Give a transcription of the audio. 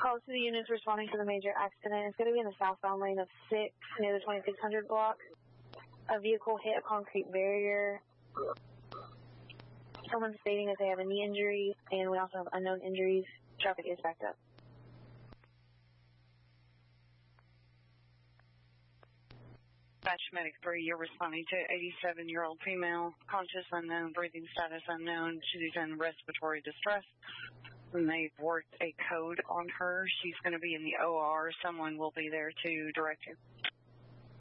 Call to the units responding to the major accident. It's going to be in the southbound lane of 6 near the 2600 block. A vehicle hit a concrete barrier. Someone's stating that they have a knee injury, and we also have unknown injuries. Traffic is backed up. Batch Medic 3, you're responding to 87-year-old female, conscious unknown, breathing status unknown. She's in respiratory distress, and they've worked a code on her. She's going to be in the OR. Someone will be there to direct you.